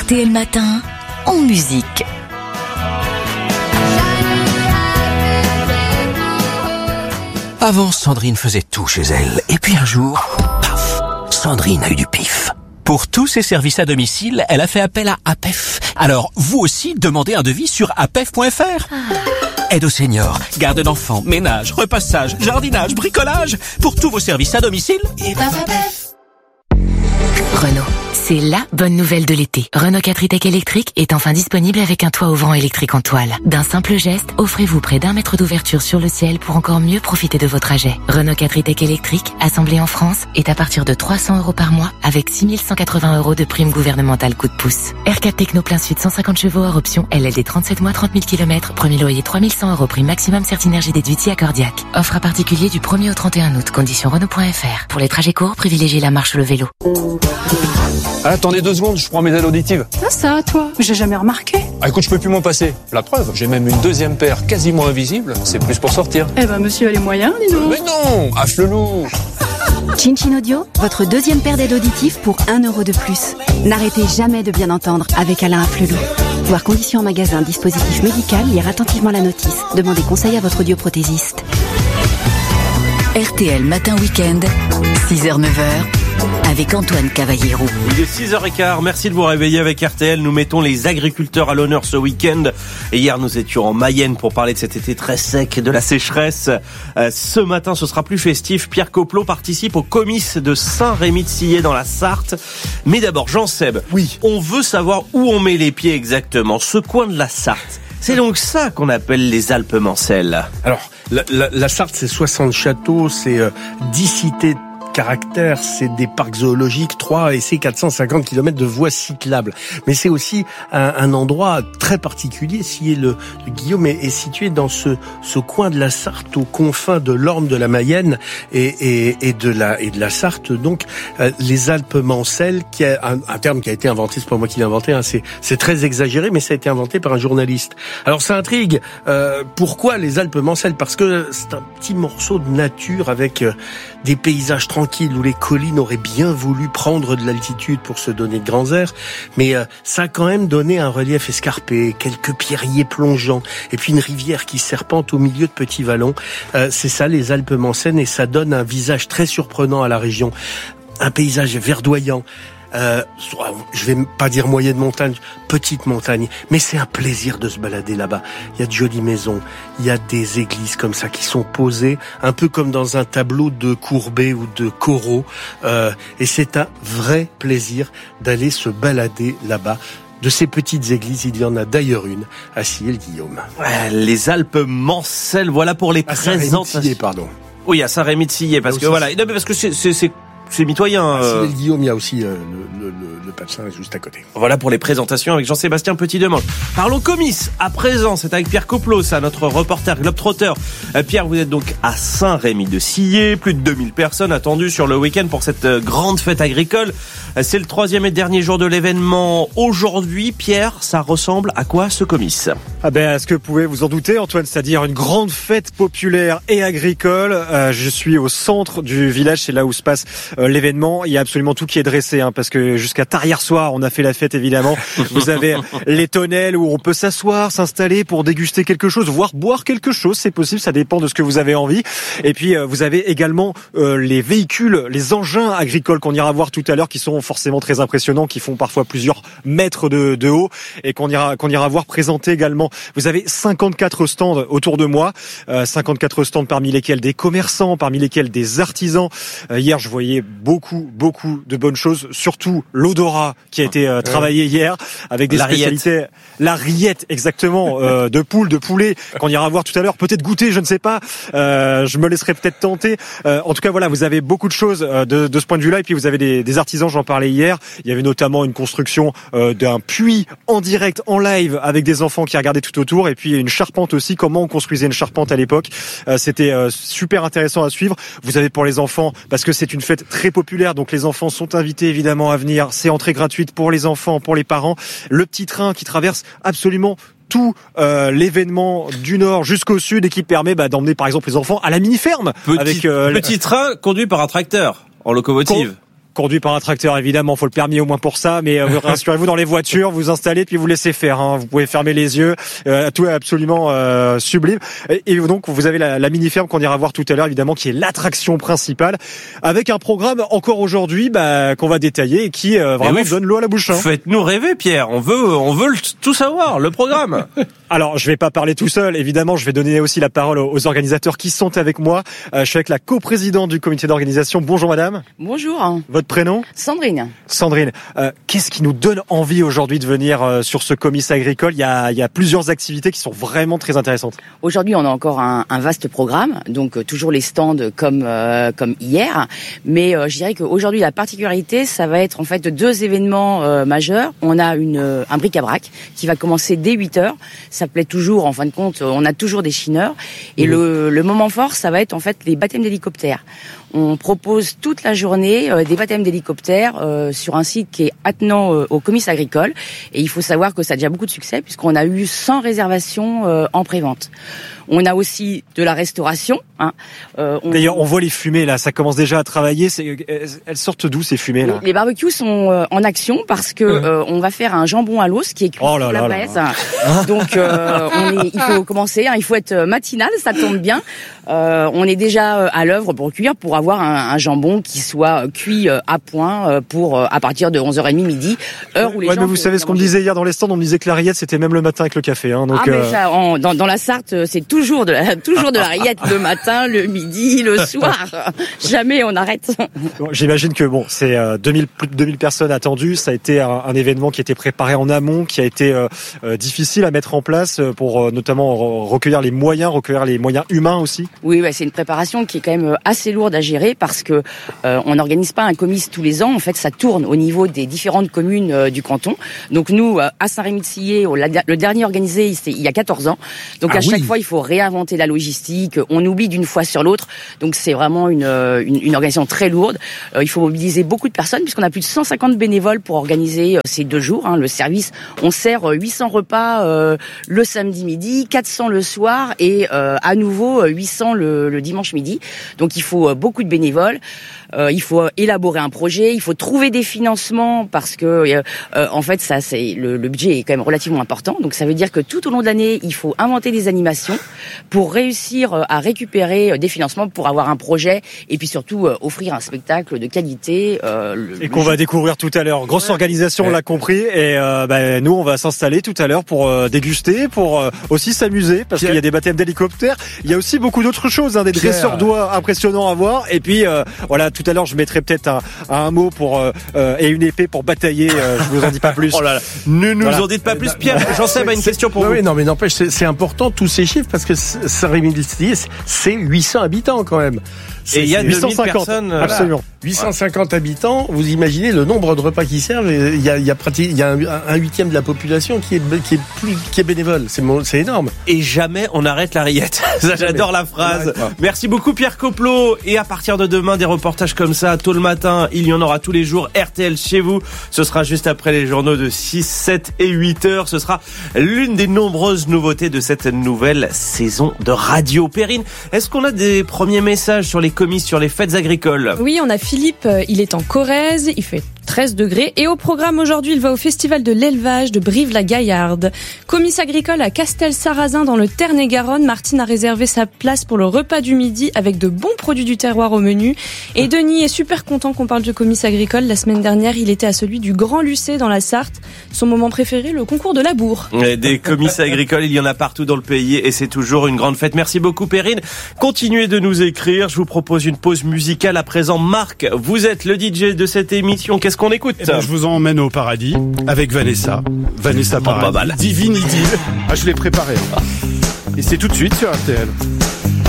RTL Matin, en musique. Avant, Sandrine faisait tout chez elle. Et puis un jour, paf, Sandrine a eu du pif. Pour tous ses services à domicile, elle a fait appel à APEF. Alors, vous aussi, demandez un devis sur apef.fr. Aide aux seniors, garde d'enfants, ménage, repassage, jardinage, bricolage. Pour tous vos services à domicile, et APEF. Renault, c'est la bonne nouvelle de l'été. Renault 4 e-Tech électrique est enfin disponible avec un toit ouvrant électrique en toile. D'un simple geste, offrez-vous près d'1 mètre d'ouverture sur le ciel pour encore mieux profiter de vos trajets. Renault 4 e-Tech électrique, assemblé en France, est à partir de 300 € par mois avec 6 180 € de prime gouvernementale coup de pouce. R4 Techno plein sud 150 chevaux hors option, LLD 37 mois 30 000 km, premier loyer 3 100 € prime maximum Certinergie déduite si accordiaque. Offre à particulier du 1er au 31 août, conditions Renault.fr. Pour les trajets courts, privilégiez la marche ou le vélo. Attendez 2 secondes, je prends mes aides auditives. Ça, toi, j'ai jamais remarqué. Ah, écoute, je peux plus m'en passer. La preuve, j'ai même une deuxième paire quasiment invisible. C'est plus pour sortir. Eh ben, monsieur a les moyens, dis donc. Mais non, affle-loup. Chin Audio, votre deuxième paire d'aides auditives pour 1 € de plus. N'arrêtez jamais de bien entendre avec Alain Afflelou. Voir conditions en magasin, dispositif médical, lire attentivement la notice. Demandez conseil à votre audioprothésiste. RTL Matin Week-end, 6h-9h, avec Antoine Cavallero. Il est 6h15, merci de vous réveiller avec RTL. Nous mettons les agriculteurs à l'honneur ce week-end. Et hier, nous étions en Mayenne pour parler de cet été très sec et de la sécheresse. Ce matin, ce sera plus festif. Pierre Coplot participe au comice de Saint-Rémy-de-Sillé dans la Sarthe. Mais d'abord, Jean-Seb, oui, on veut savoir où on met les pieds exactement. Ce coin de la Sarthe, c'est donc ça qu'on appelle les Alpes-Mancelles. Alors, la Sarthe, c'est 60 châteaux, c'est 10 cités caractère, c'est des parcs zoologiques, 3 et c'est 450 km de voies cyclables. Mais c'est aussi un endroit très particulier. Le Guillaume est situé dans ce coin de la Sarthe, aux confins de l'Orne, de la Mayenne et de la Sarthe. Donc, les Alpes-Mancelles, qui est un terme qui a été inventé, c'est pas moi qui l'ai inventé, hein, c'est très exagéré, mais ça a été inventé par un journaliste. Alors, ça intrigue. Pourquoi les Alpes-Mancelles? Parce que c'est un petit morceau de nature avec des paysages tranquilles où les collines auraient bien voulu prendre de l'altitude pour se donner de grands airs, mais ça a quand même donné un relief escarpé, quelques pierriers plongeants, et puis une rivière qui serpente au milieu de petits vallons. C'est ça les Alpes-Mancelles, et ça donne un visage très surprenant à la région. Un paysage verdoyant. Je vais pas dire moyenne montagne, petite montagne, mais c'est un plaisir de se balader là-bas. Il y a de jolies maisons, il y a des églises comme ça qui sont posées, un peu comme dans un tableau de Courbet ou de Corot, et c'est un vrai plaisir d'aller se balader là-bas. De ces petites églises, il y en a d'ailleurs une à Sillé-le-Guillaume. Les Alpes-Mancelles, voilà pour les présentations. Pardon. Oui, à Saint-Rémy-de-Sillé, parce que voilà, non, mais parce que c'est mitoyen. Guillaume, il y a aussi le Papsin juste à côté. Voilà pour les présentations avec Jean-Sébastien Petit-Demange. Parlons comice. À présent, c'est avec Pierre Coplot, ça, notre reporter globetrotter. Pierre, vous êtes donc à Saint-Rémy-de-Sillé. Plus de 2000 personnes attendues sur le week-end pour cette grande fête agricole. C'est le 3e et dernier jour de l'événement. Aujourd'hui, Pierre, ça ressemble à quoi ce comice? Est-ce que vous pouvez vous en douter, Antoine, c'est-à-dire une grande fête populaire et agricole. Je suis au centre du village, c'est là où se passe l'événement. Il y a absolument tout qui est dressé, parce que jusqu'à tard hier soir, on a fait la fête évidemment. Vous avez les tonnelles où on peut s'asseoir, s'installer pour déguster quelque chose, voire boire quelque chose, c'est possible, ça dépend de ce que vous avez envie. Et puis vous avez également les véhicules, les engins agricoles qu'on ira voir tout à l'heure, qui sont forcément très impressionnants, qui font parfois plusieurs mètres de haut et qu'on ira voir présenter également. Vous avez 54 stands autour de moi, 54 stands parmi lesquels des commerçants, parmi lesquels des artisans. Hier, je voyais beaucoup de bonnes choses, surtout l'odorat qui a été travaillé hier avec des spécialités. La rillette, exactement, de poule, de poulet, qu'on ira voir tout à l'heure, peut-être goûter, je ne sais pas. Je me laisserai peut-être tenter. En tout cas, voilà, vous avez beaucoup de choses de ce point de vue-là. Et puis vous avez des artisans, j'en parlais hier. Il y avait notamment une construction d'un puits en direct, en live, avec des enfants qui regardaient tout autour. Et puis une charpente aussi, comment on construisait une charpente à l'époque. C'était super intéressant à suivre. Vous avez pour les enfants, parce que c'est une fête très populaire, donc les enfants sont invités évidemment à venir. C'est entrée gratuite pour les enfants, pour les parents. Le petit train qui traverse absolument tout l'événement du nord jusqu'au sud et qui permet d'emmener par exemple les enfants à la mini-ferme. Petit train conduit par un tracteur en locomotive. conduit par un tracteur, évidemment, faut le permis au moins pour ça, mais rassurez-vous, dans les voitures, vous installez puis vous laissez faire, hein. Vous pouvez fermer les yeux, tout est absolument sublime. Et donc vous avez la mini-ferme qu'on ira voir tout à l'heure, évidemment, qui est l'attraction principale, avec un programme encore aujourd'hui qu'on va détailler et qui vraiment donne l'eau à la bouche. Hein. Faites-nous rêver, Pierre, on veut tout savoir, le programme. Alors, je vais pas parler tout seul, évidemment, je vais donner aussi la parole aux organisateurs qui sont avec moi. Je suis avec la coprésidente du comité d'organisation. Bonjour madame. Bonjour. Votre prénom ? Sandrine. Sandrine, qu'est-ce qui nous donne envie aujourd'hui de venir sur ce comice agricole ? Il y a plusieurs activités qui sont vraiment très intéressantes. Aujourd'hui, on a encore un vaste programme, donc toujours les stands comme hier, mais je dirais qu'aujourd'hui la particularité, ça va être en fait 2 événements majeurs. On a un bric-à-brac qui va commencer dès 8h. Ça plaît toujours, en fin de compte, on a toujours des chineurs. Et le moment fort, ça va être en fait les baptêmes d'hélicoptères. On propose toute la journée des baptêmes d'hélicoptères sur un site qui est attenant au comice agricole. Et il faut savoir que ça a déjà beaucoup de succès puisqu'on a eu 100 réservations en prévente. On a aussi de la restauration. Hein. D'ailleurs, on voit les fumées là, ça commence déjà à travailler. Elles sortent d'où ces fumées là ? Les barbecues sont en action parce que on va faire un jambon à l'os qui est cuit sur la braise. Donc il faut commencer. Hein, il faut être matinal, ça tombe bien. On est déjà à l'œuvre pour cuire, pour avoir un jambon qui soit cuit à point pour à partir de 11h30 midi, heure où les gens. Mais vous savez ce qu'on me disait hier dans les stands, on me disait que la rillette c'était même le matin avec le café. Hein, donc, mais ça, dans la Sarthe, c'est toujours de la rillette le matin, le midi, le soir. Jamais on arrête. Bon, j'imagine que c'est plus de 2000 personnes attendues. Ça a été un événement qui a été préparé en amont, qui a été difficile à mettre en place pour notamment recueillir les moyens humains aussi. Oui, c'est une préparation qui est quand même assez lourde à gérer parce que on n'organise pas un comice tous les ans. En fait, ça tourne au niveau des différentes communes du canton. Donc nous, à Saint-Rémy-de-Sillé, le dernier organisé, il y a 14 ans. Donc chaque fois, il faut réinventer la logistique. On oublie d'une fois sur l'autre. Donc c'est vraiment une organisation très lourde. Il faut mobiliser beaucoup de personnes puisqu'on a plus de 150 bénévoles pour organiser ces 2 jours. Hein, le service, on sert 800 repas le samedi midi, 400 le soir et à nouveau 800 le dimanche midi. Donc il faut beaucoup de bénévoles. Il faut élaborer un projet, il faut trouver des financements parce que en fait ça c'est le budget est quand même relativement important. Donc ça veut dire que tout au long de l'année, il faut inventer des animations pour réussir à récupérer des financements pour avoir un projet et puis surtout offrir un spectacle de qualité et qu'on va découvrir tout à l'heure. Grosse organisation, on l'a compris et nous on va s'installer tout à l'heure pour déguster, pour aussi s'amuser parce qu'il y a des baptêmes d'hélicoptères, il y a aussi beaucoup d'autres choses, des dresseurs d'oies impressionnants à voir et puis voilà, tout à l'heure je mettrai peut-être un mot pour et une épée pour batailler, je vous en dis pas plus. Oh là là, ne nous en dites pas plus. Pierre, Jean-Seb a une question pour vous. Oui, non mais n'empêche, c'est important tous ces chiffres parce que Saint-Rémy-de-Sillé, c'est 800 habitants quand même. Et il y a 850 personnes. Absolument. 850 habitants, vous imaginez le nombre de repas qui servent. Il y a un 8e de la population qui est bénévole. C'est énorme. Et jamais on arrête la rillette. Ça, j'adore la phrase. Merci beaucoup Pierre Coplot. Et à partir de demain, des reportages comme ça tôt le matin. Il y en aura tous les jours. RTL chez vous. Ce sera juste après les journaux de 6, 7 et 8 heures. Ce sera l'une des nombreuses nouveautés de cette nouvelle saison de Radio. Perrine, est-ce qu'on a des premiers messages sur les comices, sur les fêtes agricoles? Oui, on a Philippe, il est en Corrèze, il fait 13 degrés. Et au programme aujourd'hui, il va au festival de l'élevage de Brive-la-Gaillarde. Comice agricole à Castel-Sarrazin dans le Tarn-et-Garonne. Martine a réservé sa place pour le repas du midi avec de bons produits du terroir au menu. Et Denis est super content qu'on parle de comice agricole. La semaine dernière, il était à celui du Grand Lucé dans la Sarthe. Son moment préféré, le concours de labour. Des comices agricoles, il y en a partout dans le pays et c'est toujours une grande fête. Merci beaucoup Perrine. Continuez de nous écrire. Je vous propose une pause musicale à présent. Marc, vous êtes le DJ de cette émission. Qu'est-ce qu'on écoute? Je vous emmène au paradis avec Vanessa. Vanessa Paradis. Pas mal. Divine Idylle. Je l'ai préparé. Et c'est tout de suite sur RTL.